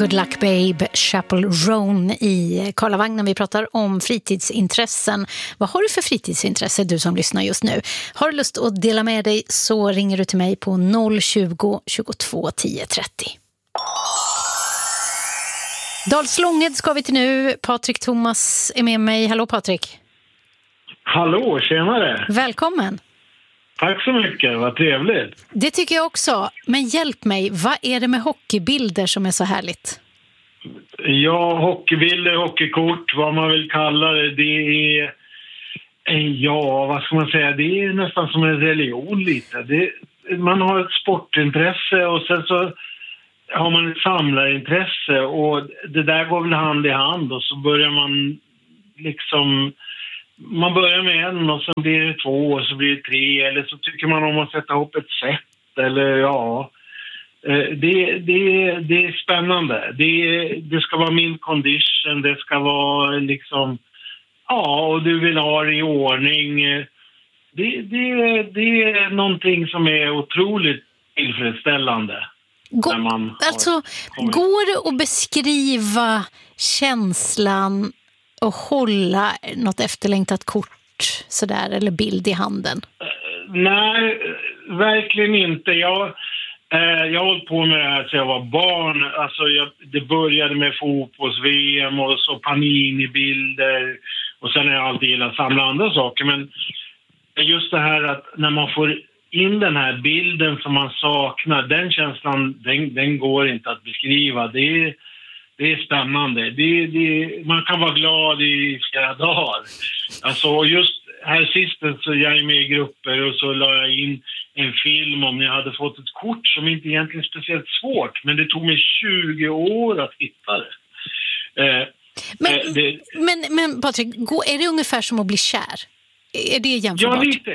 Good Luck Babe, Chapel Roan i Karlavagnen. Vi pratar om fritidsintressen. Vad har du för fritidsintresse, du som lyssnar just nu? Har du lust att dela med dig så ringer du till mig på 020 22 10 30. Dalslånged ska vi till nu. Patrik Thomas är med mig. Hallå Patrik. Hallå, tjenare. Välkommen. Tack så mycket, vad trevligt. Det tycker jag också. Men hjälp mig, vad är det med hockeybilder som är så härligt? Ja, hockeybilder, hockeykort, vad man vill kalla det, det är... Ja, vad ska man säga? Det är nästan som en religion lite. Man har ett sportintresse och sen så har man ett samlarintresse och det där går väl hand i hand och så börjar man liksom... Man börjar med en och så blir det 2 och så blir det 3 eller så tycker man om att sätta ihop ett set eller ja. Det är spännande. Det ska vara min condition, det ska vara liksom ja, och du vill ha det i ordning. Det är någonting som är otroligt tillfredsställande. Går det att beskriva känslan och hålla något efterlängtat kort sådär, eller bild i handen? Nej, verkligen inte. Jag har hållit på med det här sedan jag var barn. Alltså det började med fotbolls-VM och så Panini-bilder. Och sen har jag alltid gillat att samla andra saker. Men just det här att när man får in den här bilden som man saknar, den känslan, den går inte att beskriva. Det är spännande. Man kan vara glad i flera dagar. Alltså just här sist så jag är med i grupper och så la jag in en film om jag hade fått ett kort som inte egentligen är speciellt svårt. Men det tog mig 20 år att hitta det. Men Patrik, är det ungefär som att bli kär? Är det jämförbart? Ja, lite.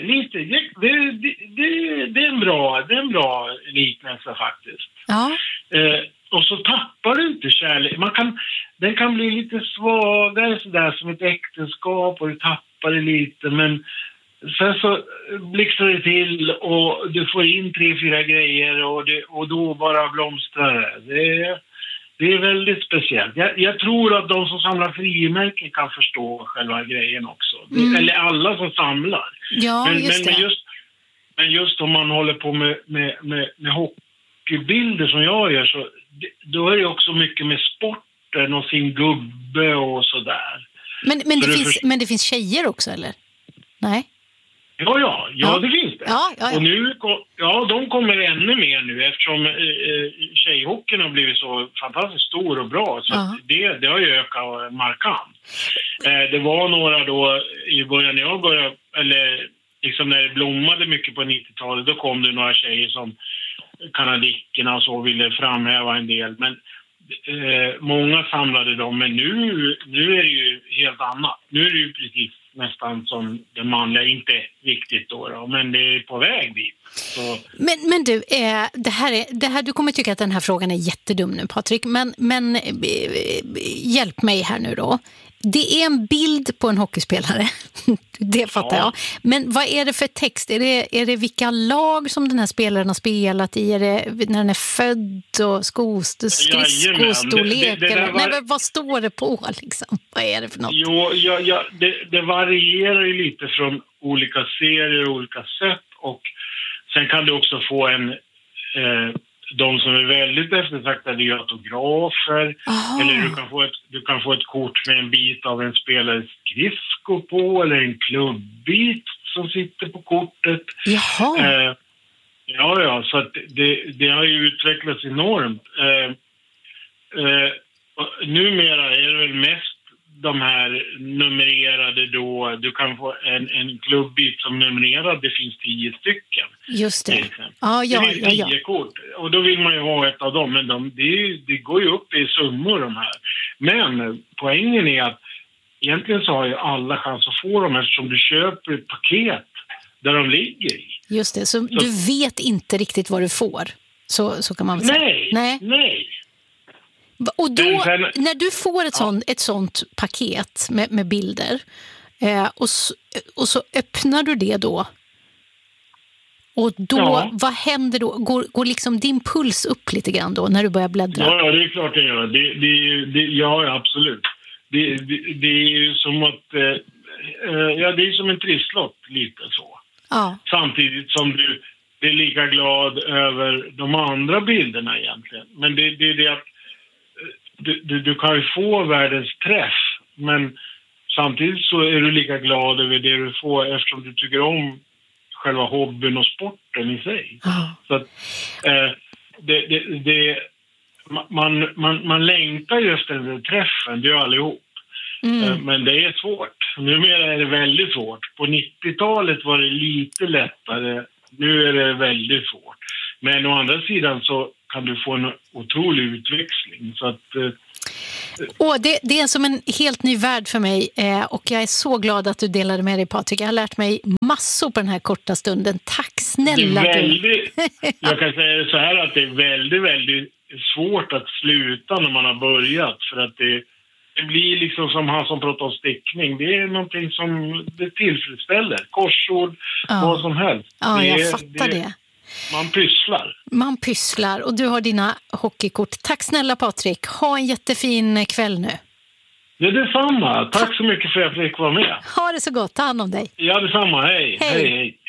Det är en bra liknelse faktiskt. Ja. Och så tappar du inte kärlek. Den kan bli lite svagare sådär som ett äktenskap och du tappar det lite. Men sen så blixtrar det till och du får in 3-4 grejer och då bara blomstrar det. Det är väldigt speciellt. Jag tror att de som samlar frimärken kan förstå själva grejen också. Eller alla som samlar. Ja, men just om man håller på med hockeybilder som jag gör så då är det också mycket med sporten och sin gubbe och sådär. Men det finns tjejer också, eller? Nej? Ja, det finns det. Ja. Och nu, de kommer ännu mer nu eftersom tjejhockeyn har blivit så fantastiskt stor och bra. Så det har ju ökat markant. Det var några då i början när jag började, eller liksom när det blommade mycket på 90-talet, då kom det några tjejer som kanadickerna och så ville framhäva en del. Men många samlade dem, men nu är det ju helt annat. Nu är det ju precis nästan som den manliga, inte riktigt då, men det är på väg dit. Så. Men du, det här, du kommer tycka att den här frågan är jättedum nu, Patrik, men hjälp mig här nu då. Det är en bild på en hockeyspelare, det fattar jag. Men vad är det för text? Är det vilka lag som den här spelaren har spelat i? Är det när den är född och skridskostorlek? Vad står det på liksom? Vad är det för något? Det varierar ju lite från olika serier och olika sätt. Och sen kan du också få de som är väldigt eftertraktade är autografer. Eller du kan få ett kort med en bit av en spelares skridsko på eller en klubbit som sitter på kortet. Jaha. Så att det har ju utvecklats enormt. Numera är det väl mest de här numrerade då, du kan få en klubbit som numrerad, det finns 10 stycken. Just det. Det finns 10 kort och då vill man ju ha ett av dem, men det går ju upp i summor de här. Men poängen är att egentligen så har ju alla chans att få dem eftersom du köper ett paket där de ligger i. Just det, så du vet inte riktigt vad du får. Så kan man väl säga. Nej. Och då, när du får ett sånt paket med bilder och så öppnar du det då Och då, vad händer då? Går liksom din puls upp lite grann då när du börjar bläddra? Ja, det är klart det gör. Ja, absolut. Det är ju som att... det är som en trisslott, lite så. Ja. Samtidigt som du är lika glad över de andra bilderna egentligen. Men det är det att du kan ju få världens träff, men samtidigt så är du lika glad över det du får eftersom du tycker om själva hobbyn och sporten i sig. Så att, man längtar ju efter den träffen, det är ju allihop. Men det är svårt. Numera är det väldigt svårt. På 90-talet var det lite lättare. Nu är det väldigt svårt. Men å andra sidan så kan du få en otrolig utväxling. Så att... det är som en helt ny värld för mig och jag är så glad att du delade med dig, Patrik. Jag har lärt mig massor på den här korta stunden. Tack snälla du. Jag kan säga så här att det är väldigt, väldigt svårt att sluta när man har börjat, för att det blir liksom som han som pratar om stickning. Det är någonting som det tillfredsställer. Korsord, vad som helst. Ja, jag fattar det. Man pysslar och du har dina hockeykort. Tack snälla Patrik. Ha en jättefin kväll nu. Det är detsamma. Tack så mycket för att jag fick vara med. Ha det så gott. Ta hand om dig. Ja, detsamma. Hej. Hej.